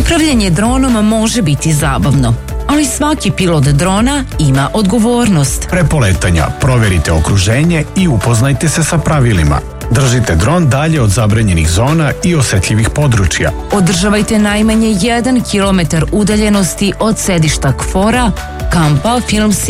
Upravljanje dronom može biti zabavno, ali svaki pilot drona ima odgovornost. Pre poletanja proverite okruženje i upoznajte se sa pravilima. Držite dron dalje od zabranjenih zona i osetljivih područja. Održavajte najmanje 1 kilometar udaljenosti od sedišta KFOR-a, kampa Film City